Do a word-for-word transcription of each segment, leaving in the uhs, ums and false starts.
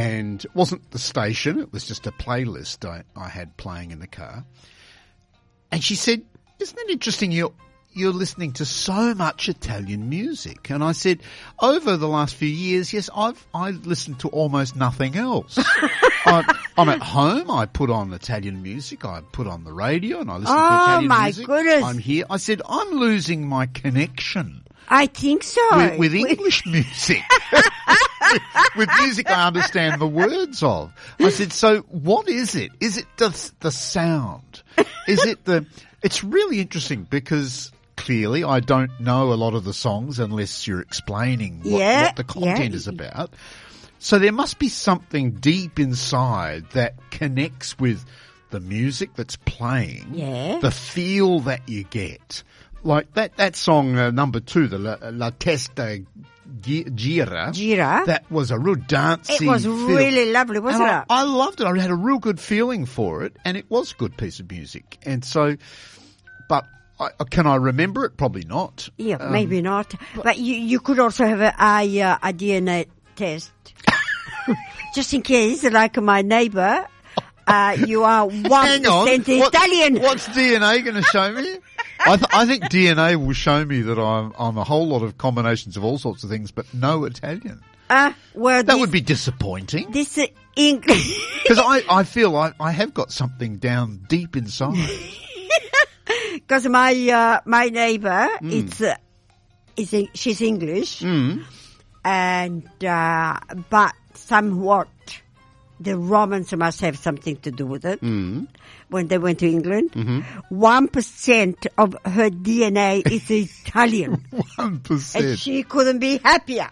and it wasn't the station, it was just a playlist I, I had playing in the car. And she said, isn't it interesting you're, you're listening to so much Italian music? And I said, over the last few years, yes, I've, I listened to almost nothing else. I'm, I'm at home, I put on Italian music, I put on the radio and I listen oh, to Italian my music. Goodness. I'm here. I said, I'm losing my connection. I think so. With, with English music. with, with music I understand the words of. I said, so what is it? Is it the, the sound? Is it the, it's really interesting because clearly I don't know a lot of the songs unless you're explaining what, yeah, what the content yeah. is about. So there must be something deep inside that connects with the music that's playing, yeah. the feel that you get. Like that, that song, uh, number two, the La, La Testa Gira. Gira. That was a real dancey It was feel. really lovely, wasn't and it? I, I loved it. I had a real good feeling for it, and it was a good piece of music. And so, but I, can I remember it? Probably not. Yeah, Um, maybe not. But, but you, you could also have a, a, uh, a D N A test. Just in case, like my neighbour, uh, you are one Hang on. percent What- Italian. What's D N A going to show me? I, th- I think D N A will show me that I'm, I'm a whole lot of combinations of all sorts of things, but no Italian. Uh, well, That this, would be disappointing. this uh, English. Because I, I feel I, I have got something down deep inside. Because my uh, my neighbour, Mm. it's uh, is en- she's English, Mm. and uh, but somewhat the Romans must have something to do with it. Mm. When they went to England, Mm-hmm. one percent of her D N A is Italian, One and percent. she couldn't be happier.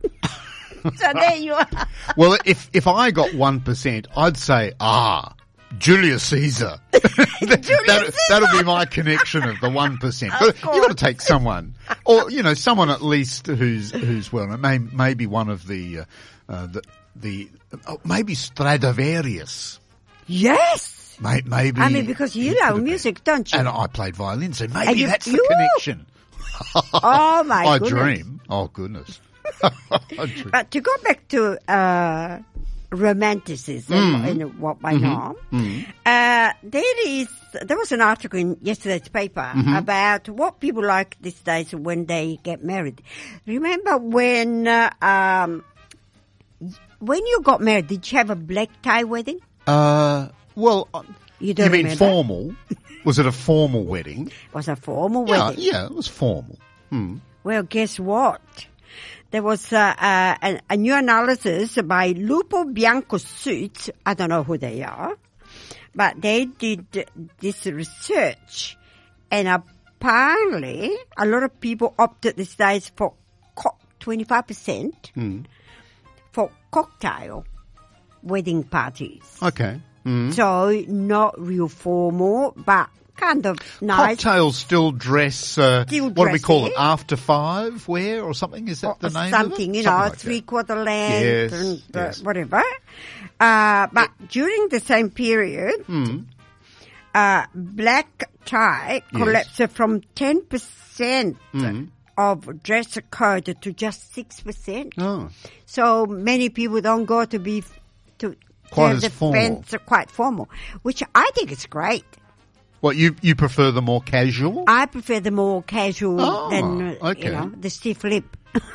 So there you are. Well, if if I got one percent, I'd say, ah, Julius Caesar. that, that, that'll be my connection of the one percent. But you've got to take someone, or you know, someone at least who's who's well, may, maybe one of the uh, uh, the the oh, maybe Stradivarius. Yes. May, maybe. I mean, because you it love could have music, been. don't you? And I played violin, so And maybe you- that's the you- connection. Oh my I goodness. dream. Oh goodness. I dream. But to go back to uh, romanticism Mm. in what I know, Mm. uh, there is there was an article in yesterday's paper Mm-hmm. about what people like these days when they get married. Remember when uh, um, when you got married? Did you have a black tie wedding? Uh, well, uh, You don't you mean remember? formal? Was it a formal wedding? It was a formal Yeah, wedding. yeah, it was formal. Hmm. Well, guess what? There was uh, uh, a, a new analysis by Lupo Bianco Suits. I don't know who they are, but they did this research, and apparently a lot of people opted these days for co- twenty-five percent Hmm. for cocktail wedding parties. Okay. Hmm. So not real formal, but kind of nice. Cocktails still dress, uh, Still what do we call it, dressy. after five wear or something? Is that Or the name something, of it? you Something know, like that. three quarter length Yes, and uh, yes. whatever. Uh, but during the same period, Hmm. uh, black tie Yes. collapsed from ten percent Hmm. of dress code to just six percent. Oh. So many people don't go to be to Quite have as the formal. events are quite formal, which I think is great. What, you, you prefer the more casual? I prefer the more casual Oh, than uh, okay. you know the stiff lip.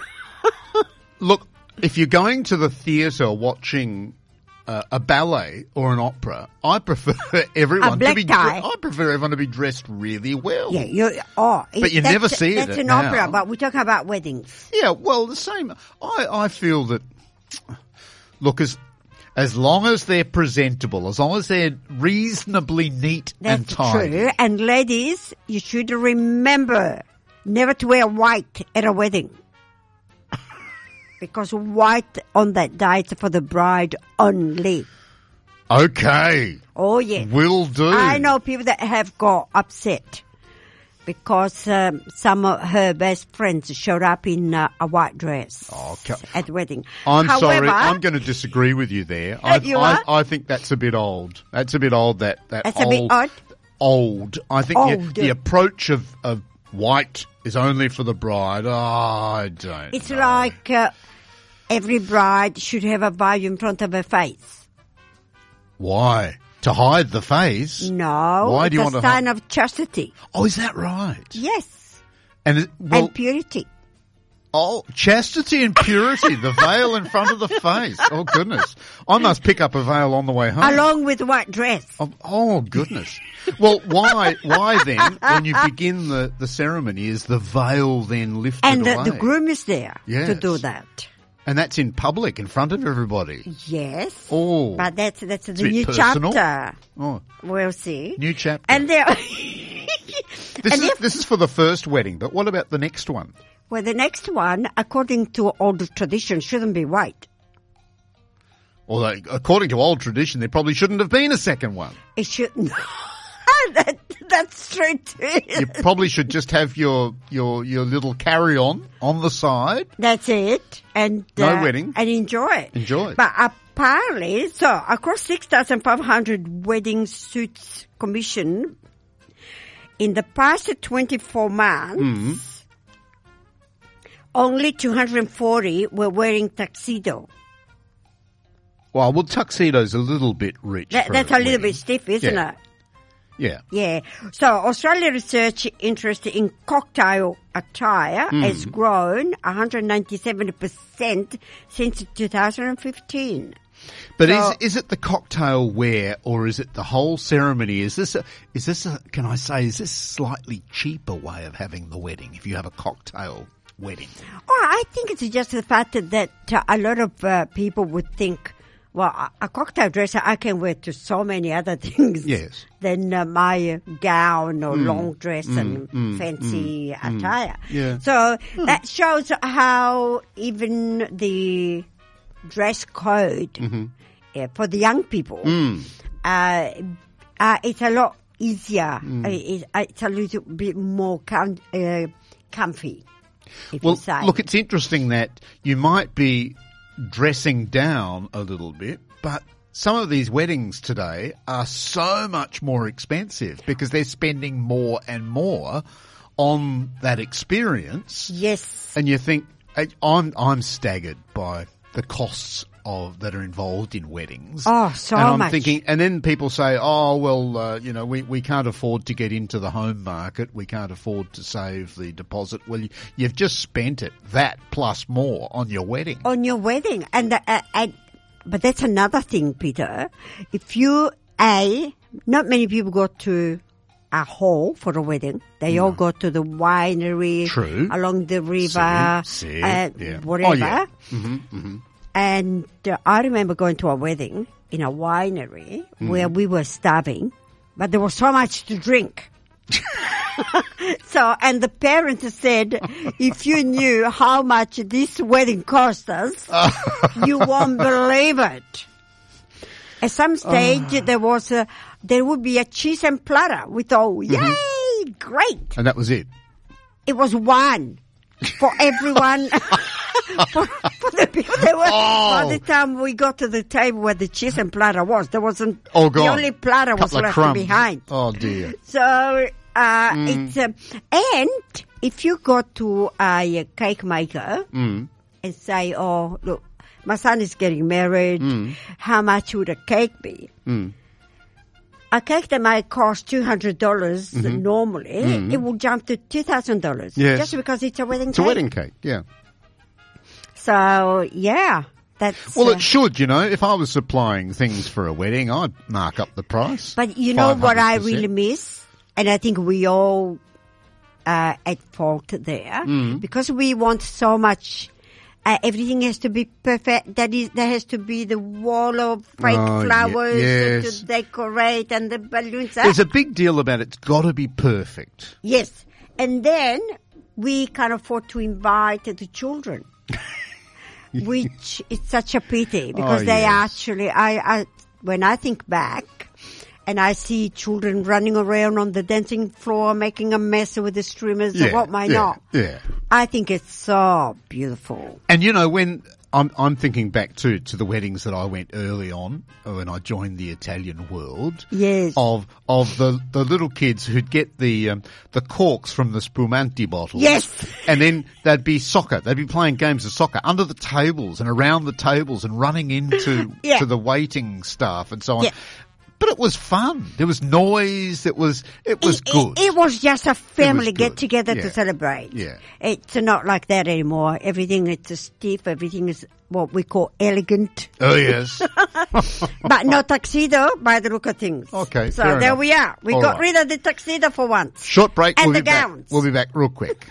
Look, if you're going to the theatre watching uh, a ballet or an opera, I prefer everyone black to be. tie. I prefer everyone to be dressed really well. Yeah, you oh, But you that's- never see it That's at an now. opera, but we're talking about weddings. Yeah, well, the same. I, I feel that, look, as as long as they're presentable, as long as they're reasonably neat and That's tidy. true. And ladies, you should remember never to wear white at a wedding. Because white on that day is for the bride only. Okay, Oh, yeah. will do. I know people that have got upset because um, some of her best friends showed up in uh, a white dress Okay. at the wedding. I'm However, sorry, I'm going to disagree with you there. I, you I, are? I think that's a bit old. That's a bit old. That that That's a old, bit odd? Old. I think the, Old. the approach of, of white is only for the bride. Oh, I don't. It's know. like uh, every bride should have a veil in front of her face. Why? To hide the face? No. Why do you it's want a to sign hi- of chastity. Oh, is that right? Yes. And it, well, and purity. oh, chastity and purity, the veil in front of the face. Oh, goodness. I must pick up a veil on the way home. Along with white dress. Oh, oh, goodness. Well, why why then, when you begin the, the ceremony, is the veil then lifted And the, away? the groom is there to Yes. do that. And that's in public, in front of everybody. Yes. Oh. But that's that's the bit new personal. chapter. Oh, We'll see. new chapter. And there. this, and is, if- this is for the first wedding, but what about the next one? Well, the next one, according to old tradition, shouldn't be white. Although, according to old tradition, there probably shouldn't have been a second one. It should. that, that's true too. You probably should just have your your your little carry-on on the side. That's it. And No uh, wedding. And enjoy it. Enjoy it. But apparently, so across six thousand five hundred wedding suits commissioned in the past twenty-four months, Mm-hmm. only two hundred forty were wearing tuxedo. Well, well, tuxedo's a little bit rich. That, for that's a little wedding. bit stiff, isn't Yeah. it? Yeah. Yeah. So Australia research interest in cocktail attire Hmm. has grown one hundred ninety-seven percent since two thousand fifteen. But So- is is it the cocktail wear or is it the whole ceremony? Is this a, is this a, can I say, is this a slightly cheaper way of having the wedding if you have a cocktail wedding? Oh, I think it's just the fact that, that uh, a lot of uh, people would think, well, a, a cocktail dress I can wear to so many other things Yes. than uh, my gown or long dress and fancy attire. Yeah. So that shows how even the dress code uh, for the young people, uh, uh, it's a lot easier. Uh, it, it's a little bit more com- uh, comfy. If Well, you say. look, it's interesting that you might be dressing down a little bit, but some of these weddings today are so much more expensive because they're spending more and more on that experience. Yes. And you think, I- I'm I'm staggered by the costs of that are involved in weddings. Oh, so and I'm much. thinking, and then people say, "Oh, well, uh, you know, we we can't afford to get into the home market. We can't afford to save the deposit." Well, you, you've just spent it that plus more on your wedding. On your wedding. And, the, uh, and but that's another thing, Peter. If you, A, not many people go to a hall for a wedding. They all go to the winery. True. Along the river. See, see, uh, yeah. Whatever. Oh, yeah. Mm-hmm, mm-hmm. And uh, I remember going to a wedding in a winery Mm. where we were starving, but there was so much to drink. So, and the parents said, if you knew how much this wedding cost us, you won't believe it. At some stage, there was a, there would be a cheese and platter with all, yay, great. And that was it. It was one for everyone. for, for the people that were, Oh. by the time we got to the table where the cheese and platter was, there wasn't, Oh, the God. only platter was Couple of left crumbs. behind. Oh, dear. So, uh, it's, um, and if you go to a cake maker Mm. and say, oh, look, my son is getting married, how much would a cake be? Mm. A cake that might cost two hundred dollars Mm-hmm. normally, it will jump to two thousand dollars. Yes. Just because it's a wedding It's cake. a wedding cake, yeah. So, yeah, that's... Well, uh, it should, you know. If I was supplying things for a wedding, I'd mark up the price. But you know what I five hundred percent. really miss? And I think we all uh, at fault there. Mm. Because we want so much... Uh, everything has to be perfect. That is, there has to be the wall of fake Oh, ye- flowers yes. to decorate and the balloons. There's a big deal about it. It's got to be perfect. Yes. And then we can't afford to invite the children. Which is such a pity because Oh, they yes. actually, I, I, when I think back and I see children running around on the dancing floor making a mess with the streamers, Yeah, what might yeah, not. yeah. I think it's so beautiful. And, you know, when I'm I'm thinking back too to the weddings that I went early on when I joined the Italian world. Yes. Of of the the little kids who'd get the um, the corks from the spumanti bottles. Yes. And then they'd be soccer. They'd be playing games of soccer under the tables and around the tables and running into yeah. to the waiting staff and so on. Yeah. But it was fun. There was noise. It was it was it, good. It, it was just a family good. get together Yeah. to celebrate. Yeah. It's not like that anymore. Everything is stiff. Everything is what we call elegant. Oh yes. But no tuxedo by the look of things. Okay, So fair there enough. we are. We All got right. rid of the tuxedo for once. Short break. And we'll the be back. gowns. We'll be back real quick.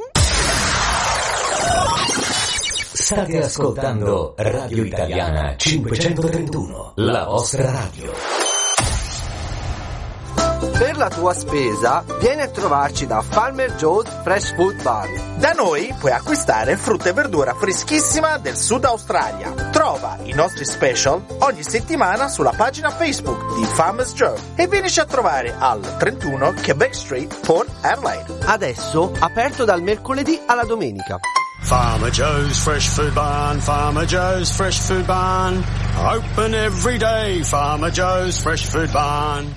State ascoltando Radio Italiana cinquecentotrentuno, la vostra radio. Per la tua spesa, vieni a trovarci da Farmer Joe's Fresh Food Bar. Da noi puoi acquistare frutta e verdura freschissima del Sud Australia. Trova i nostri special ogni settimana sulla pagina Facebook di Farmer's Joe e vienici a trovare al trentuno Quebec Street, Port Adelaide. Adesso aperto dal mercoledì alla domenica. Farmer Joe's Fresh Food Barn, Farmer Joe's Fresh Food Barn. Open every day, Farmer Joe's Fresh Food Barn.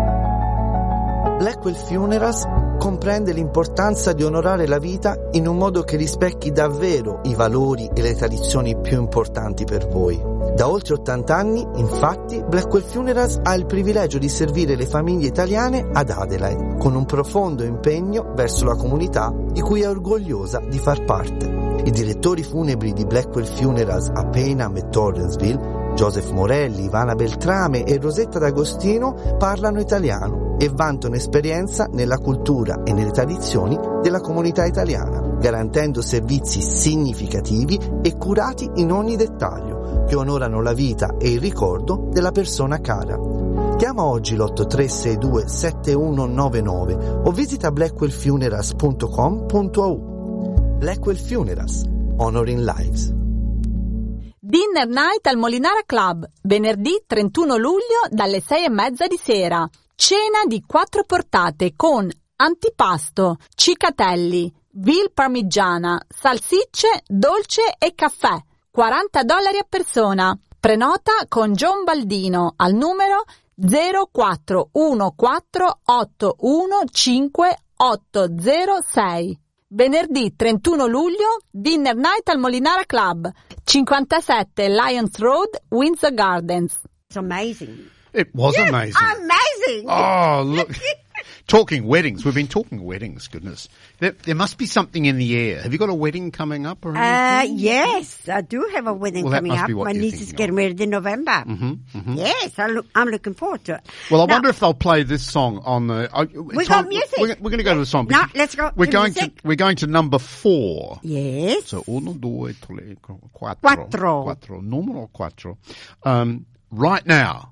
Blackwell Funerals comprende l'importanza di onorare la vita in un modo che rispecchi davvero i valori e le tradizioni più importanti per voi. Da oltre ottanta anni, infatti, Blackwell Funerals ha il privilegio di servire le famiglie italiane ad Adelaide, con un profondo impegno verso la comunità di cui è orgogliosa di far parte. I direttori funebri di Blackwell Funerals a Payneham e Torrensville, Joseph Morelli, Ivana Beltrame e Rosetta D'Agostino, parlano italiano e vantano esperienza nella cultura e nelle tradizioni della comunità italiana, garantendo servizi significativi e curati in ogni dettaglio, che onorano la vita e il ricordo della persona cara. Chiama oggi l'otto tre sei due sette uno nove nove o visita blackwell funerals punto com punto a u. Blackwell Funerals, Honoring Lives. Dinner Night al Molinara Club, venerdì trentuno luglio dalle sei e mezza di sera. Cena di quattro portate con antipasto, cicatelli, veal parmigiana, salsicce, dolce e caffè. quaranta dollari a persona. Prenota con John Baldino al numero zero quattro uno quattro otto uno cinque otto zero sei. Venerdì trentuno luglio, Dinner Night al Molinara Club, cinquantasette Lions Road, Windsor Gardens. It's amazing. It was Yes, amazing. amazing. Oh, look. Talking weddings. We've been talking weddings, goodness. There, there must be something in the air. Have you got a wedding coming up or Uh, anything? yes, I do have a wedding Well, that coming must up. be what My you're niece is thinking getting of. married in November. Mm-hmm, mm-hmm. Yes, I look, I'm looking forward to it. Well, I Now- wonder if they'll play this song on the. Uh, We got music. We're, we're going to go to the song. No, let's go We're to going to music. we're going to number four. Yes. So uno, due, tre, quattro. Quattro. Quattro. Numero quattro. Um, right now,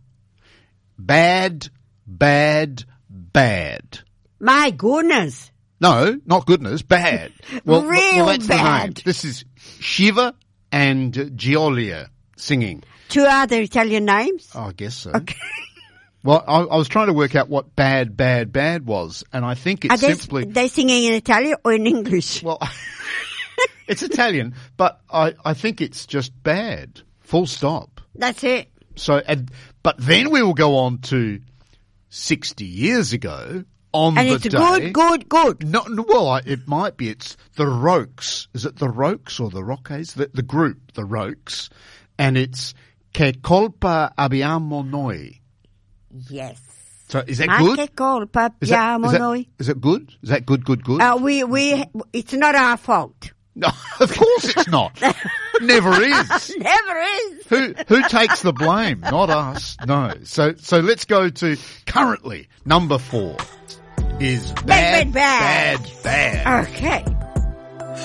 bad, bad, bad. My goodness. No, not goodness, bad. Well, Real well that's the name. bad. This is Shiva and Giolia singing. Two other Italian names? Oh, I guess so. Okay. Well, I, I was trying to work out what bad, bad, bad was, and I think Are it's they, simply they singing in Italian or in English? well, it's Italian, but I, I think it's just bad. Full stop. That's it. So, and, but then we will go on to sixty years ago on And the it's day. good, good, good. No, no, well, I, it might be. It's the Rokes. Is it the Rokes or the Roques? The, the group, the Rokes, and it's Che colpa abbiamo noi. Yes. So is that Ma good? che colpa Is that, abbiamo is, that, noi? is it good? Is that good? Good? Good? Uh, we, we, it's not our fault. No, of course it's not. Never is. Never is. Who who takes the blame? Not us. No. So so let's go to currently number four is bad, Bad, bad, bad, bad. Okay.